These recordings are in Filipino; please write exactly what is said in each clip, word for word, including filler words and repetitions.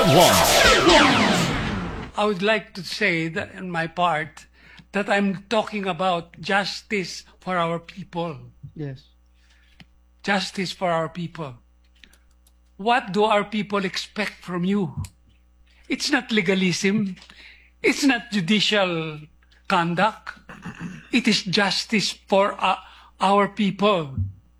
I would like to say that in my part that I'm talking about justice for our people. Yes. Justice for our people. What do our people expect from you? It's not legalism. It's not judicial conduct. It is justice for uh, our people.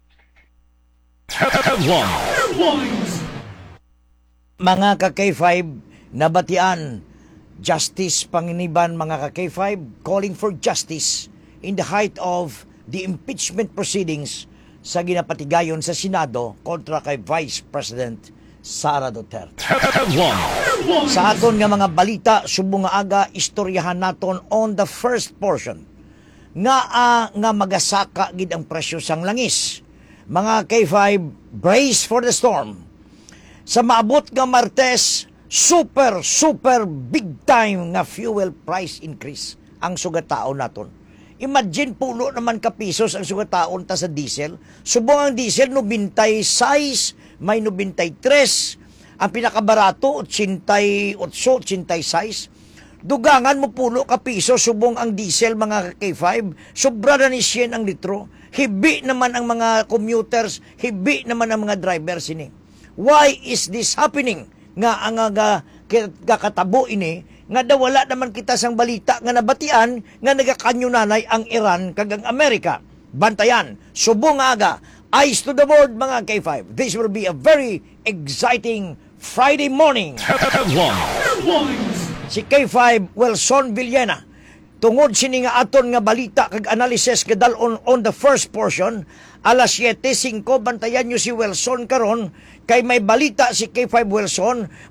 Mga ka-K five, nabatian, justice panginiban mga ka-K five, calling for justice in the height of the impeachment proceedings sa ginapatigayon sa Senado kontra kay Vice President Sara Duterte. Sa aton nga mga balita, subong nga aga, istoryahan naton on the first portion nga uh, nga magasaka gid ang presyo sang langis. Mga K five, brace for the storm. Sa maabot nga Martes, super, super big time nga fuel price increase ang sugataon naton. Imagine pulo naman ka pisos ang sugataon ta sa diesel. Subong ang diesel ninety-six, may ninety-three, ang pinakabarato eighty-eight, eighty-six. Dugangan mo pulo ka piso subong ang diesel mga K five, sobra na ni siyen ang litro. Hibi naman ang mga commuters, hibi naman ang mga drivers ini. Why is this happening? Nga ang nga kakatabo ini, nga dawala naman kita sang balita nga nabatian nga nagakanyunanay ang Iran kag ang Amerika. Bantayan, subong aga, eyes to the board mga K five. This will be a very exciting Friday morning. Si K five Wilson Villena, tungod sini nga aton nga balita kag analysis kadal on, on the first portion, alas siete five bantayan nyo si Wilson karon kay may balita si K five Wilson